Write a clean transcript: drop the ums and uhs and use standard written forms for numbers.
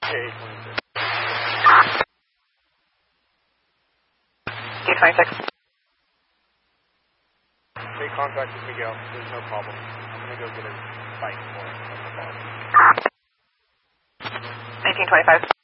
K26. Make contact with Miguel. There's no problem. I'm going to go get his bike for him. No problem. 1925.